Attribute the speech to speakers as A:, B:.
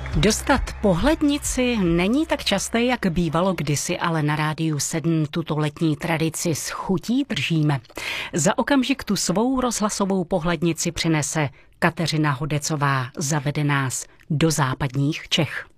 A: Dostat pohlednici není tak časté, jak bývalo kdysi, ale na Rádiu 7 tuto letní tradici s chutí držíme. Za okamžik tu svou rozhlasovou pohlednici přinese Kateřina Hodecová. Zavede nás do západních Čech.